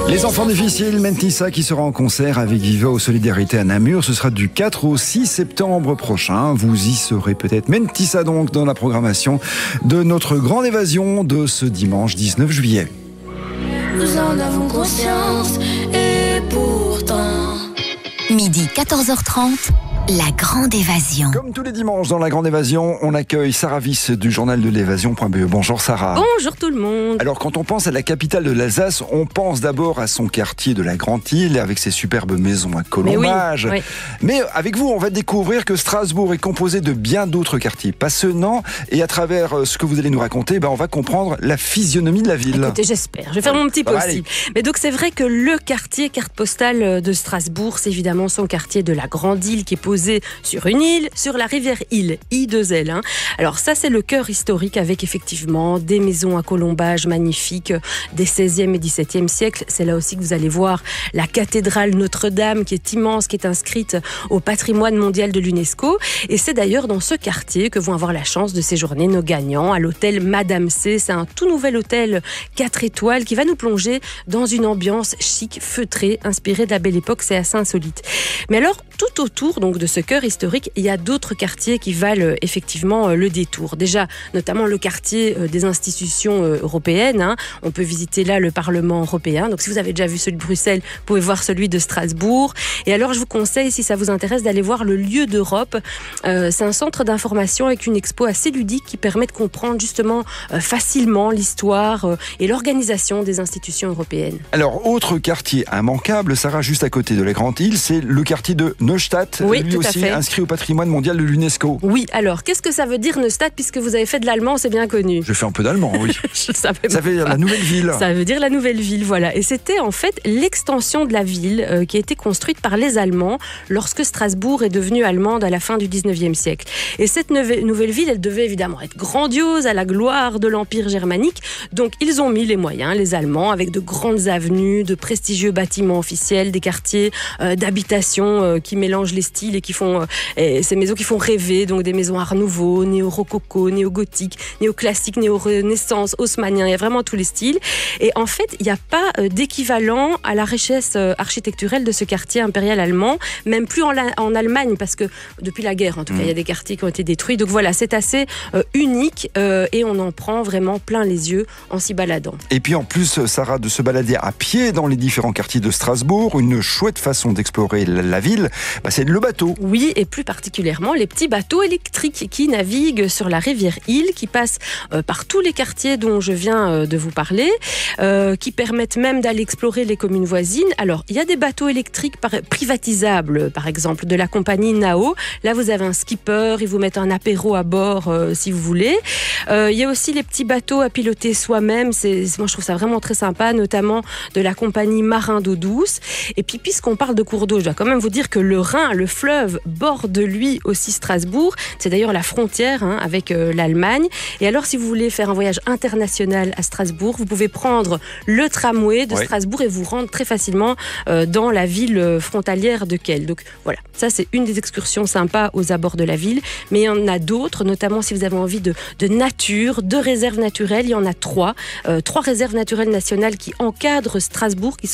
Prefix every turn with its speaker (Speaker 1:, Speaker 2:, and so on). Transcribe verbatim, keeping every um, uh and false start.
Speaker 1: Les enfants difficiles, Mentissa qui sera en concert avec Vivo Solidarité à Namur. Ce sera du quatre au six septembre prochain. Vous y serez peut-être. Mentissa donc dans la programmation de notre grande évasion de ce dimanche dix-neuf juillet.
Speaker 2: Nous en avons conscience et pourtant...
Speaker 3: Midi quatorze heures trente, la grande évasion.
Speaker 1: Comme tous les dimanches dans la grande évasion, on accueille Sarah Wyss du journal de l'évasion point b e. Bonjour Sarah.
Speaker 4: Bonjour tout le monde.
Speaker 1: Alors quand on pense à la capitale de l'Alsace, on pense d'abord à son quartier de la Grande-Île avec ses superbes maisons à colombage.
Speaker 4: Mais, oui, oui.
Speaker 1: Mais avec vous, on va découvrir que Strasbourg est composé de bien d'autres quartiers passionnants. Et à travers ce que vous allez nous raconter, ben, on va comprendre la physionomie de la ville.
Speaker 4: Écoutez, j'espère. Je vais faire mon petit possible. Mais donc c'est vrai que le quartier carte postale de Strasbourg, c'est évidemment son quartier de la Grande-Île qui est posé sur une île, sur la rivière Île, I deux L. Hein. Alors ça, c'est le cœur historique avec effectivement des maisons à colombage magnifiques des seizième et dix-septième siècles. C'est là aussi que vous allez voir la cathédrale Notre-Dame qui est immense, qui est inscrite au patrimoine mondial de l'UNESCO. Et c'est d'ailleurs dans ce quartier que vont avoir la chance de séjourner nos gagnants à l'hôtel Madame C. C'est un tout nouvel hôtel quatre étoiles qui va nous plonger dans une ambiance chic, feutrée, inspirée de la Belle Époque. C'est assez insolite. Mais alors, tout autour donc de ce cœur historique, il y a d'autres quartiers qui valent effectivement le détour. Déjà, notamment le quartier des institutions européennes. Hein. On peut visiter là le Parlement européen. Donc, si vous avez déjà vu celui de Bruxelles, vous pouvez voir celui de Strasbourg. Et alors, je vous conseille, si ça vous intéresse, d'aller voir le Lieu d'Europe. Euh, c'est un centre d'information avec une expo assez ludique qui permet de comprendre justement euh, facilement l'histoire euh, et l'organisation des institutions européennes.
Speaker 1: Alors, autre quartier immanquable, Sarah, juste à côté de la Grande-Île, c'est le quartier de Neustadt,
Speaker 4: oui,
Speaker 1: lui
Speaker 4: tout à
Speaker 1: aussi
Speaker 4: fait.
Speaker 1: inscrit au patrimoine mondial de l'UNESCO.
Speaker 4: Oui, alors, qu'est-ce que ça veut dire Neustadt, puisque vous avez fait de l'allemand, c'est bien connu.
Speaker 1: Je fais un peu d'allemand, oui.
Speaker 4: Je savais
Speaker 1: ça veut dire la nouvelle ville.
Speaker 4: Ça veut dire la nouvelle ville, voilà. Et c'était en fait l'extension de la ville euh, qui a été construite par les Allemands lorsque Strasbourg est devenue allemande à la fin du dix-neuvième siècle. Et cette nouvelle ville, elle devait évidemment être grandiose, à la gloire de l'Empire germanique. Donc, ils ont mis les moyens, les Allemands, avec de grandes avenues, de prestigieux bâtiments officiels, des quartiers euh, d'habitation euh, qui mélangent les styles et qui font euh, et ces maisons qui font rêver, donc des maisons art nouveau, néo-rococo, néo-gothique, néo-classique, néo-renaissance, haussmannien, il y a vraiment tous les styles. Et en fait, il n'y a pas euh, d'équivalent à la richesse euh, architecturelle de ce quartier impérial allemand, même plus en, la, en Allemagne, parce que depuis la guerre, en tout cas, il mmh. y a des quartiers qui ont été détruits. Donc voilà, c'est assez euh, unique euh, et on en prend vraiment plein les yeux en s'y baladant.
Speaker 1: Et puis en plus, Sarah, de se balader à pied dans les différents quartiers de Strasbourg, une chouette façon d'explorer la, la ville, bah, c'est le bateau.
Speaker 4: Oui, et plus particulièrement les petits bateaux électriques qui naviguent sur la rivière Île, qui passent euh, par tous les quartiers dont je viens euh, de vous parler, euh, qui permettent même d'aller explorer les communes voisines. Alors, il y a des bateaux électriques par, privatisables, par exemple, de la compagnie Nao. Là, vous avez un skipper, ils vous mettent un apéro à bord euh, si vous voulez. Euh, il y a aussi les petits bateaux à piloter soi-même. C'est, moi, je trouve ça vraiment très sympa, notamment de la compagnie Marin d'eau douce. Et puis, puisqu'on parle de cours d'eau, je dois quand même vous dire que le Rhin, le fleuve, borde lui aussi Strasbourg. C'est d'ailleurs la frontière hein, avec euh, l'Allemagne. Et alors, si vous voulez faire un voyage international à Strasbourg, vous pouvez prendre le tramway de oui. Strasbourg et vous rendre très facilement euh, dans la ville frontalière de Kehl. Donc voilà, ça c'est une des excursions sympas aux abords de la ville. Mais il y en a d'autres, notamment si vous avez envie de, de nature, de réserves naturelles. Il y en a trois. Euh, trois réserves naturelles nationales qui encadrent Strasbourg, qui